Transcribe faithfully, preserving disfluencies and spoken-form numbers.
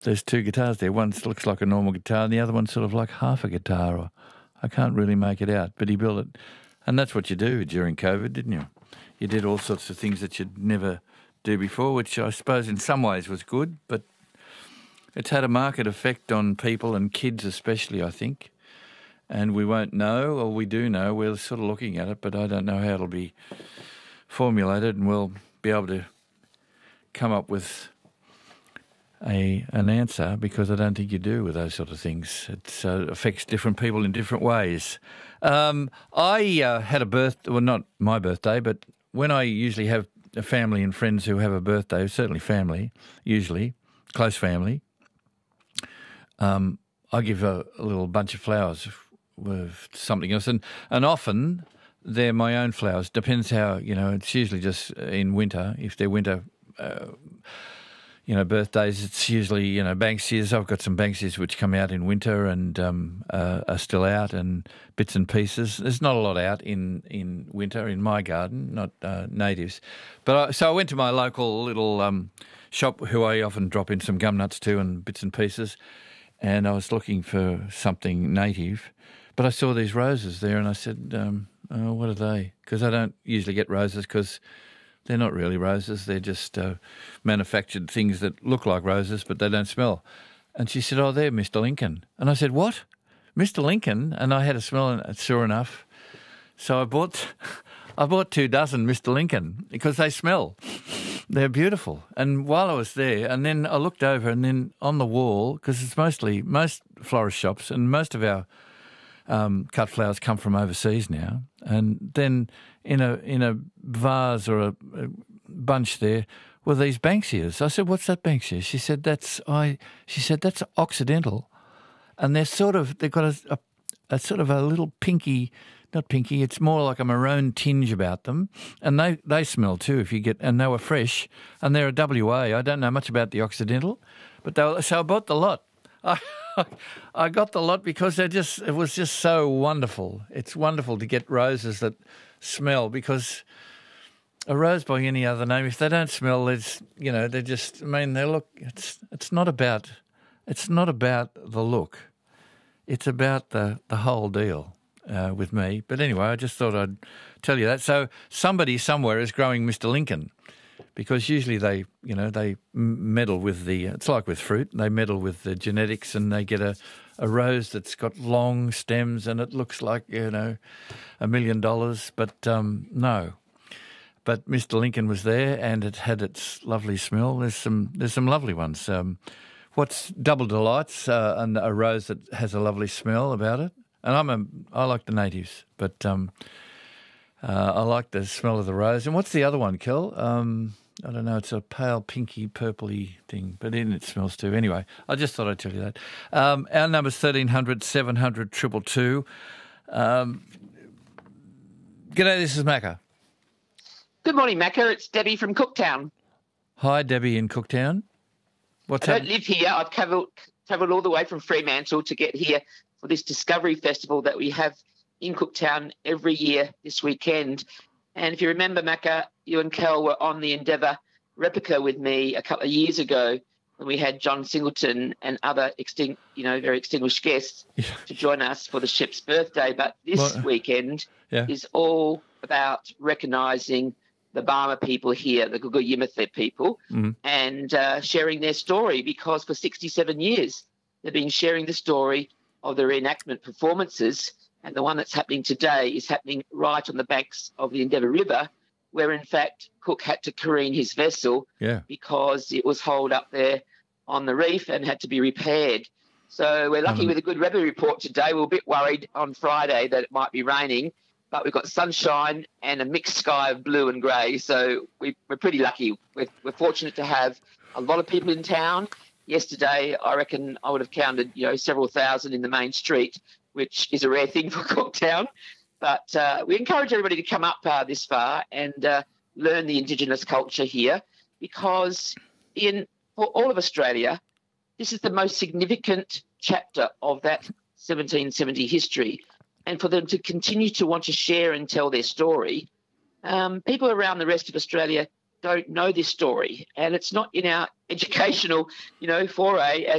there's two guitars there. One looks like a normal guitar and the other one's sort of like half a guitar. Or I can't really make it out, but he built it. And that's what you do during COVID, didn't you? You did all sorts of things that you'd never do before, which I suppose in some ways was good, but it's had a market effect on people and kids especially, I think. And we won't know, or we do know, we're sort of looking at it, but I don't know how it'll be formulated, and we'll be able to come up with a an answer, because I don't think you do with those sort of things. It uh, affects different people in different ways. Um, I uh, had a birthday, well, not my birthday, but when I usually have a family and friends who have a birthday, certainly family, usually, close family, um, I give a, a little bunch of flowers with something else. And, and often they're my own flowers. Depends how, you know, it's usually just in winter. If they're winter, uh, you know, birthdays, it's usually, you know, Banksias. I've got some Banksias which come out in winter and um, uh, are still out, and bits and pieces. There's not a lot out in, in winter in my garden, not uh, natives. But I, so I went to my local little um, shop, who I often drop in some gum nuts to and bits and pieces, and I was looking for something native. But I saw these roses there and I said, um, oh, what are they? Because I don't usually get roses because they're not really roses. They're just uh, manufactured things that look like roses, but they don't smell. And she said, oh, they're Mister Lincoln. And I said, what? Mister Lincoln? And I had a smell, and sure enough. So I bought I bought two dozen Mister Lincoln because they smell. They're beautiful. And while I was there, and then I looked over, and then on the wall, because it's mostly, most florist shops and most of our Um, cut flowers come from overseas now, and then in a in a vase or a, a bunch there were these Banksias. I said, "What's that Banksia?" She said, "That's I." She said, "That's Occidental," and they're sort of they've got a, a, a sort of a little pinky, not pinky. It's more like a maroon tinge about them, and they they smell too. If you get and they were fresh, and they're a W A. I don't know much about the Occidental, but they were, so I bought the lot. I, I got the lot because they just it was just so wonderful. It's wonderful to get roses that smell, because a rose by any other name, if they don't smell, it's you know they just I mean they look. It's it's not about it's not about the look. It's about the the whole deal uh, with me. But anyway, I just thought I'd tell you that. So somebody somewhere is growing Mister Lincoln. Because usually they, you know, they meddle with the, it's like with fruit, they meddle with the genetics, and they get a, a rose that's got long stems and it looks like, you know, a million dollars. But um, no. But Mister Lincoln was there and it had its lovely smell. There's some there's some lovely ones. Um, what's Double Delights, uh, and a rose that has a lovely smell about it. And I'm a, I like the natives, but um, uh, I like the smell of the rose. And what's the other one, Kel? Um, I don't know, it's a pale, pinky, purpley thing, but then it smells too. Anyway, I just thought I'd tell you that. Um, our number's thirteen hundred, seven hundred, two two two. Um, g'day, this is Macca. Good morning, Macca. It's Debbie from Cooktown. Hi, Debbie in Cooktown. What's I don't happening? live here. I've travelled, travelled all the way from Fremantle to get here for this Discovery Festival that we have in Cooktown every year this weekend. And if you remember, Macca, you and Kel were on the Endeavour replica with me a couple of years ago when we had John Singleton and other extinct, you know, very extinguished guests Yeah. to join us for the ship's birthday. But this Well, weekend yeah. is all about recognising the Barma people here, the Gugu Yimithirr people, Mhm. and uh, sharing their story, because for sixty-seven years they've been sharing the story of the reenactment performances. And the one that's happening today is happening right on the banks of the Endeavour River, where, in fact, Cook had to careen his vessel Yeah. because it was holed up there on the reef and had to be repaired. So we're lucky Um, with a good weather report today. We were a bit worried on Friday that it might be raining, but we've got sunshine and a mixed sky of blue and grey. So we, we're pretty lucky. We're, we're fortunate to have a lot of people in town. Yesterday, I reckon I would have counted, you know, several thousand in the main street, which is a rare thing for Cooktown. But uh, we encourage everybody to come up uh, this far and uh, learn the Indigenous culture here, because in for all of Australia, this is the most significant chapter of that seventeen seventy history. And for them to continue to want to share and tell their story, um, people around the rest of Australia don't know this story, and it's not in our educational, you know, foray as